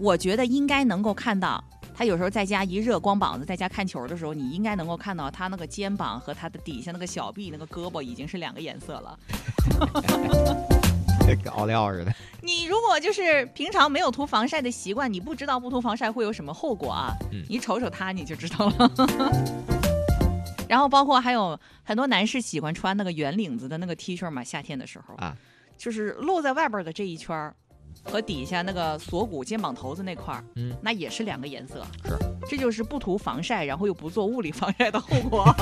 我觉得应该能够看到。他有时候在家一热光膀子，在家看球的时候，你应该能够看到他那个肩膀和他的底下那个小臂、那个胳膊已经是2个颜色了， 跟奥利奥似的。 你如果就是平常没有涂防晒的习惯，你不知道不涂防晒会有什么后果啊？你瞅瞅他你就知道了。然后包括还有很多男士喜欢穿那个圆领子的那个 T 恤嘛，夏天的时候啊，就是露在外边的这一圈和底下那个锁骨肩膀头子那块那也是2个颜色。 是， 这就是不涂防晒，然后又不做物理防晒的后果。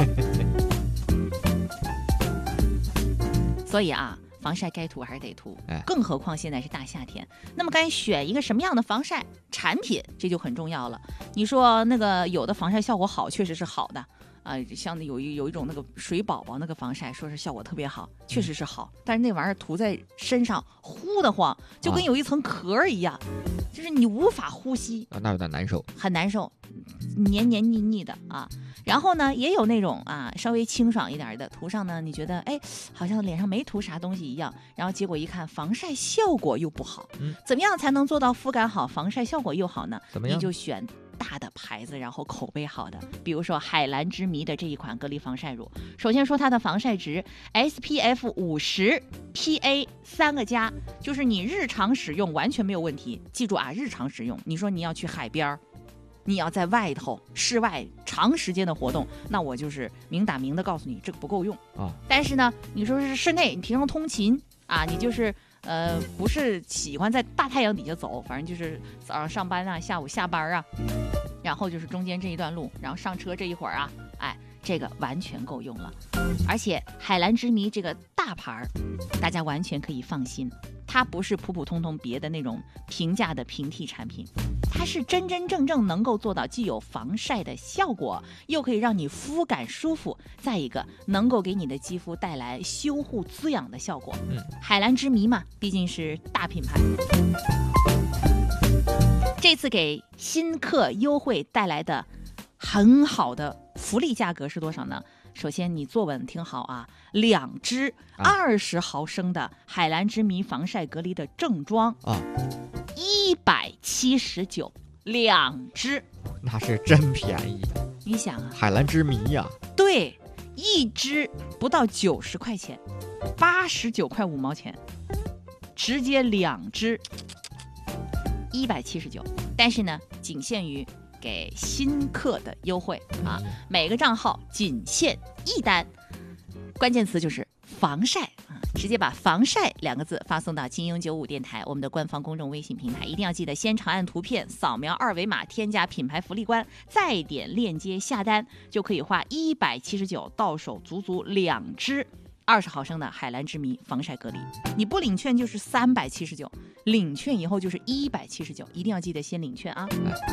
所以啊，防晒该涂还是得涂，更何况现在是大夏天。那么该选一个什么样的防晒产品，这就很重要了。你说那个有的防晒效果好，确实是好的。像有一种那个水宝宝那个防晒，说是效果特别好，确实是好，但是那玩意儿涂在身上呼得慌，就跟有一层壳一样，就是你无法呼吸， 那有点难受， 很难受，黏黏腻腻的啊。然后呢，也有那种稍微清爽一点的，涂上呢，你觉得好像脸上没涂啥东西一样，然后结果一看，防晒效果又不好。怎么样才能做到肤感好，防晒效果又好呢？ 怎么样？ 你就选大的牌子，然后口碑好的，比如说海蓝之谜的这一款隔离防晒乳。首先说它的防晒值 SPF 50 PA 3个加，就是你日常使用完全没有问题。记住啊，日常使用，你说你要去海边，你要在外头室外长时间的活动，那我就是明打明的告诉你这个不够用啊。但是呢，你说是室内，你平常通勤啊，你就是不是喜欢在大太阳底下走，反正就是早上上班啊，下午下班啊，然后就是中间这一段路，然后上车这一会儿啊，这个完全够用了。而且海蓝之谜这个大牌大家完全可以放心，它不是普普通通别的那种平价的平替产品，它是真真正正能够做到既有防晒的效果，又可以让你肤感舒服，再一个能够给你的肌肤带来修护滋养的效果。海蓝之谜嘛，毕竟是大品牌。这次给新客优惠带来的很好的福利价格是多少呢？首先你坐稳听好啊，2支20毫升的海蓝之谜防晒隔离的正装179，2支， 那是真便宜。 你想啊， 海蓝之谜呀， 对，一支不到90块钱，89块5毛钱，直接2支179，但是呢，仅限于给新客的优惠啊，每个账号仅限1单，关键词就是防晒啊，直接把防晒2个字发送到精英95电台我们的官方公众微信平台，一定要记得先长按图片，扫描2维码，添加品牌福利官，再点链接下单，就可以花179到手足足2支20毫升的海蓝之谜防晒隔离。你不领券就是379，领券以后就是179，一定要记得先领券啊。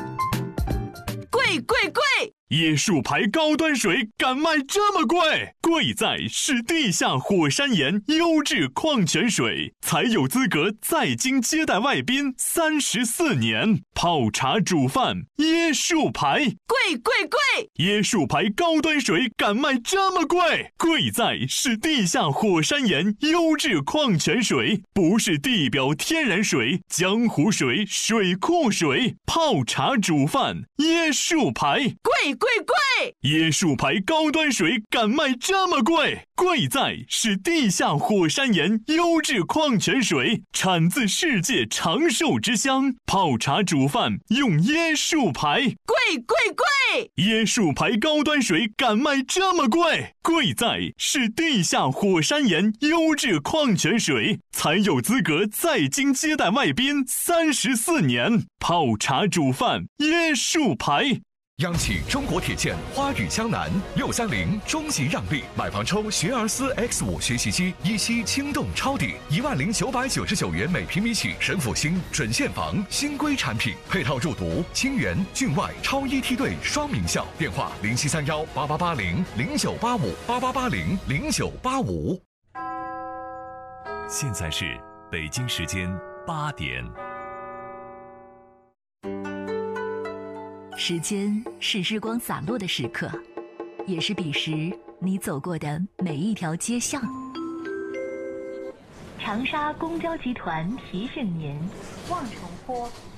贵贵贵！ 椰树牌高端水敢卖这么贵？贵在是地下火山岩优质矿泉水，才有资格在京接待外宾34年。泡茶煮饭，椰树牌， 贵贵贵！ 椰树牌高端水敢卖这么贵？贵在是地下火山岩优质矿泉水，不是地表天然水、江湖水、水库水。泡茶煮饭，椰树牌， 贵贵贵！ 椰树牌高端水敢卖这么贵？贵在是地下火山岩优质矿泉水，产自世界长寿之乡。泡茶煮饭用椰树牌， 贵贵贵！ 椰树牌高端水敢卖这么贵？贵在是地下火山岩优质矿泉水，才有资格在京接待外宾34年。泡茶煮饭，椰树牌。 央企中国铁建花语江南630中级让利，买房抽学而思 X5 学习机，一期轻动超抵10999元每平米起，神府新准现房新规产品，配套入读清源郡外超一梯队双名校，电话07318880098588800985。 现在是北京时间8点。 时间是日光洒落的时刻，也是彼时你走过的每一条街巷。长沙公交集团提醒您：望城坡